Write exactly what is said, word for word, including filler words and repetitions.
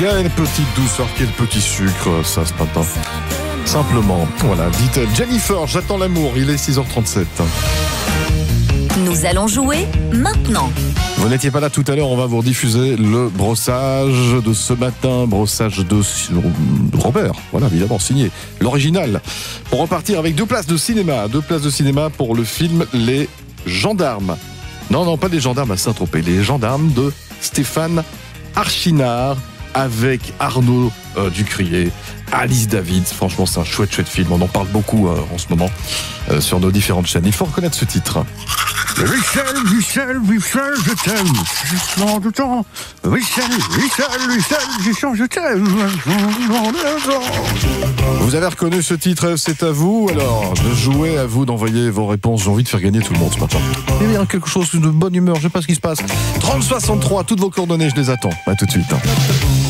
Quelle petite douceur, quel petit sucre, ça ce matin. Simplement, voilà, dites Jennifer, j'attends l'amour, il est six heures trente-sept. Nous allons jouer maintenant. Vous n'étiez pas là tout à l'heure, on va vous rediffuser le brossage de ce matin, brossage de Robert, voilà, évidemment, signé, l'original. Pour repartir avec deux places de cinéma, deux places de cinéma pour le film Les Gendarmes. Non, non, pas les gendarmes à Saint-Tropez, les gendarmes de Stéphane Archinard avec Arnaud euh, Ducrier, Alice David. Franchement, c'est un chouette, chouette film. On en parle beaucoup euh, en ce moment euh, sur nos différentes chaînes. Il faut reconnaître ce titre. Michel, Michel, Michel, je t'aime. J'ai tant de temps. Michel, Michel, Michel, j'ai changé, je t'aime. Vous avez reconnu ce titre, c'est à vous. Alors, de jouer, à vous d'envoyer vos réponses. J'ai envie de faire gagner tout le monde ce matin. Eh bien, quelque chose de bonne humeur, je sais pas ce qui se passe. trente soixante-trois, toutes vos coordonnées, je les attends. À tout de suite.